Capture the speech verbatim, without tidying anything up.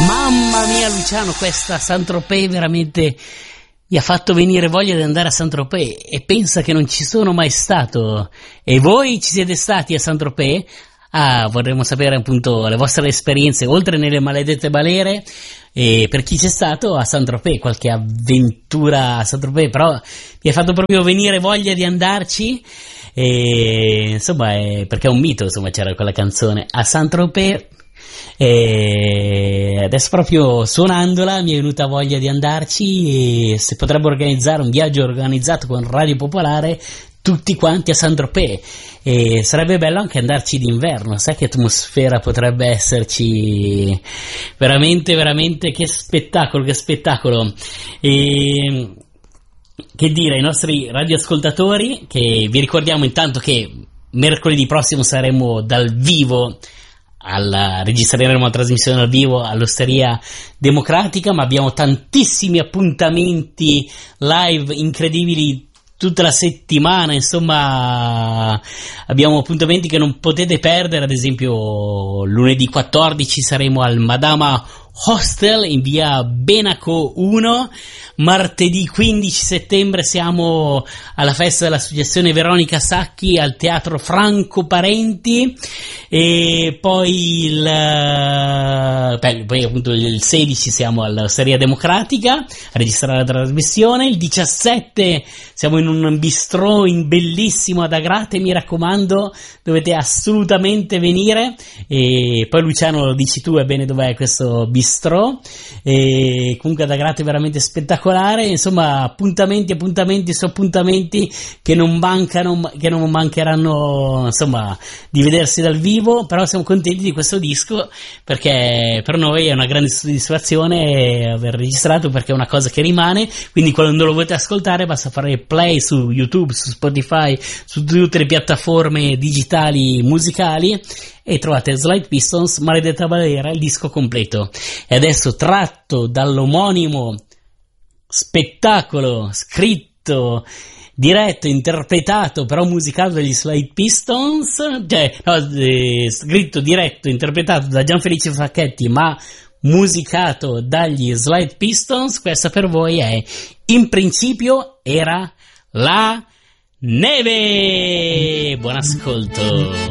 Mamma mia Luciano, questa Saint-Tropez veramente mi ha fatto venire voglia di andare a Saint-Tropez, e pensa che non ci sono mai stato. E voi ci siete stati a Saint-Tropez? Ah, vorremmo sapere appunto le vostre esperienze oltre nelle maledette balere, e per chi c'è stato a Saint-Tropez, qualche avventura a Saint-Tropez, però mi ha fatto proprio venire voglia di andarci. E insomma, è, perché è un mito, insomma, c'era quella canzone a Saint-Tropez. E adesso proprio suonandola mi è venuta voglia di andarci, e se potrebbe organizzare un viaggio organizzato con Radio Popolare tutti quanti a Saint-Tropez, e sarebbe bello anche andarci d'inverno. Sai che atmosfera potrebbe esserci? Veramente veramente che spettacolo, che spettacolo. E che dire ai nostri radioascoltatori, che vi ricordiamo intanto che mercoledì prossimo saremo dal vivo, alla, registreremo la trasmissione dal vivo all'Osteria Democratica, ma abbiamo tantissimi appuntamenti live incredibili tutta la settimana. Insomma, abbiamo appuntamenti che non potete perdere. Ad esempio lunedì quattordici saremo al Madama Hostel in via Benaco uno, martedì quindici settembre siamo alla festa dell'associazione Veronica Sacchi al Teatro Franco Parenti, e poi il beh, poi appunto il sedici siamo all'Osteria Democratica a registrare la trasmissione. Il diciassette siamo in un bistrò in bellissimo ad Agrate, mi raccomando, dovete assolutamente venire. E poi Luciano, lo dici tu, è bene, dov'è questo bistrò? E comunque ad Agrate è veramente spettacolare. Insomma, appuntamenti appuntamenti su appuntamenti che non mancano, che non mancheranno, insomma, di vedersi dal vivo. Però siamo contenti di questo disco, perché per noi è una grande soddisfazione aver registrato, perché è una cosa che rimane. Quindi quando lo volete ascoltare basta fare play su YouTube, su Spotify, su tutte le piattaforme digitali musicali, e trovate Slide Pistons, Maledetta Balera, il disco completo. E adesso, tratto dall'omonimo spettacolo scritto, diretto, interpretato, però musicato dagli Slide Pistons, cioè no, eh, scritto, diretto, interpretato da Gianfelice Facchetti, ma musicato dagli Slide Pistons, questa per voi è In principio era la neve. Buon ascolto.